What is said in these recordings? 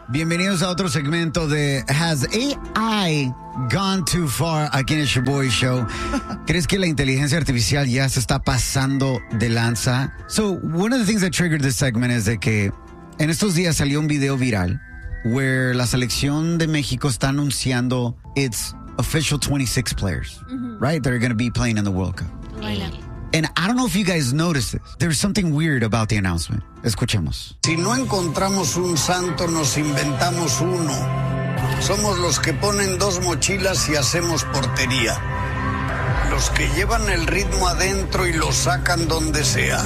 Bienvenidos a otro segmento de Has AI Gone Too Far? Aquí en el Shaboy Show. ¿Crees que la inteligencia artificial ya se está pasando de lanza? So, one of the things that triggered this segment es de que en estos días salió un video viral where la selección de México está anunciando its official 26 players, right? That are going to be playing in the World Cup. And I don't know if you guys noticed this. There's something weird about the announcement. Escuchemos. Si no encontramos un santo, nos inventamos uno. Somos los que ponen dos mochilas y hacemos portería. Los que llevan el ritmo adentro y lo sacan donde sea.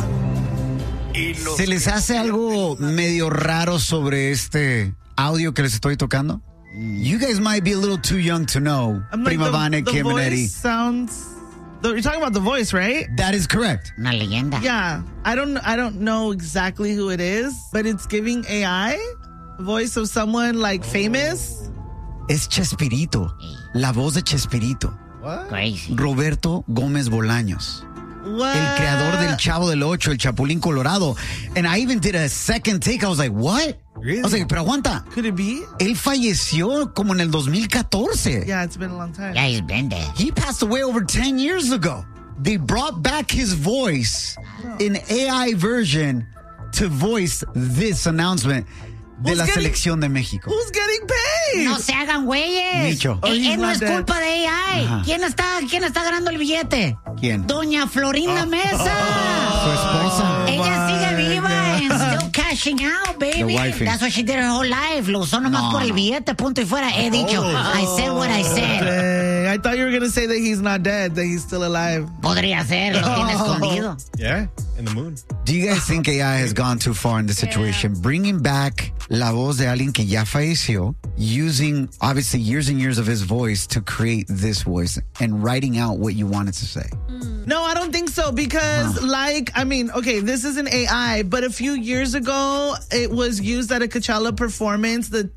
Y los ¿Se les hace algo medio raro sobre este audio que les estoy tocando? You guys might be a little too young to know. Prima Vane, Kim and Eddie. You're talking about the voice, right? That is correct. Una leyenda. Yeah. I don't know exactly who it is, but it's giving AI voice of someone like famous. Es Chespirito. La voz de Chespirito. Crazy. Roberto Gómez Bolaños. What? El creador del Chavo del Ocho, el Chapulín Colorado. And I even did a second take. I was like, what? Really? I was like, pero aguanta. Could it be? Él falleció como en el 2014. Yeah, it's been a long time. Yeah, he's been dead. He passed away over 10 years ago. They brought back his voice in AI version to voice this announcement de la selección de México. Who's getting paid? No se hagan güeyes. Micho. he's No not es dead. culpa de AI. Ajá. ¿Quién está ganando el billete? ¿Quién? Doña Florinda Mesa. Su esposa. Ella sigue viva God. and still cashing out, baby. The wifey. That's what she did her whole life. Lo usó nomás por el billete, punto y fuera. He dicho, I said what I said. Dang, I thought you were going to say that he's not dead, that he's still alive. Podría ser, lo tiene escondido. Yeah, in the moon. Do you guys think AI has gone too far in this situation? Bringing back la voz de alguien que ya falleció, using obviously years and years of his voice to create this voice and writing out what you wanted to say. No, I don't think so because this is an AI, but a few years ago it was used at a Coachella performance, the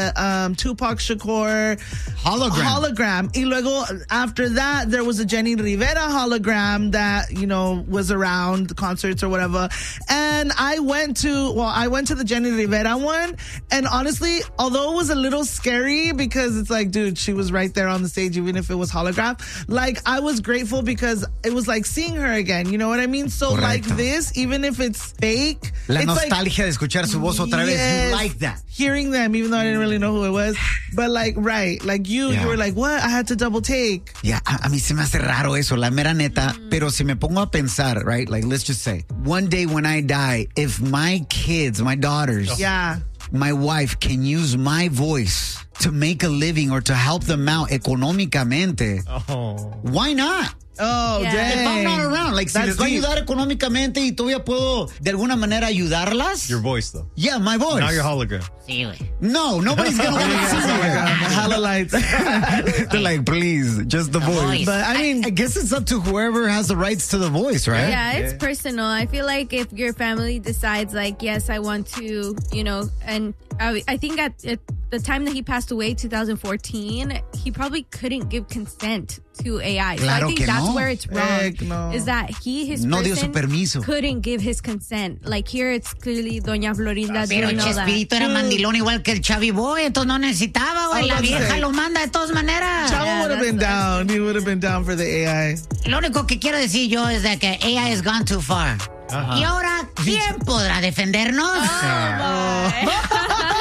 Tupac Shakur hologram. Y luego after that there was a Jenny Rivera hologram that, was around the concerts or whatever. And I went to the Jenny Rivera one, and honestly, although it was a little scary because it's like, dude, she was right there on the stage even if it was holograph. Like, I was grateful because it was like seeing her again, you know what I mean? So Correcto. like this, even if it's fake, La it's nostalgia de escuchar su voz otra vez. Yes. You like that. Hearing them, even though I didn't really know who it was. But like, right, like you were like, what? I had to double take. Yeah, a mí se me hace raro eso, la mera neta. Pero si me pongo a pensar, right? Like, let's just say, one day when I die, if my kids, my daughters, Yeah. my wife can use my voice to make a living or to help them out económicamente, why not? Oh, Yeah. dang. If I'm not around, like, si That's les va a deep. ayudar económicamente y todavía puedo de alguna manera ayudarlas. Your voice, though. Yeah, my voice. Not your hologram. Sí, güey. No, nobody's gonna want to see it. Hella lights. They're like, please, just the voice. voice. But I mean, I guess it's up to whoever has the rights to the voice, right? Yeah, it's personal. I feel like if your family decides, like, yes, I want to, and I think at the time that he passed away, 2014, he probably couldn't give consent to AI. So I Claro think que that's no. where it's wrong. Heck no. Is that his No dio su person permiso. couldn't give his consent. Like here, it's clearly Doña Florinda Pero doing all that. Chespirito era mandilón igual que el Chavi Boy, entonces no necesitaba, güey. La I was about to vieja say. lo manda de todas maneras. Chavo would have been down. He would have been down for the AI. Lo único que quiero decir yo es de que AI has gone too far. Y ahora, ¿quién podrá defendernos?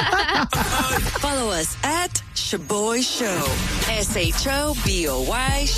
Follow us at Shaboy Show. SHOBOY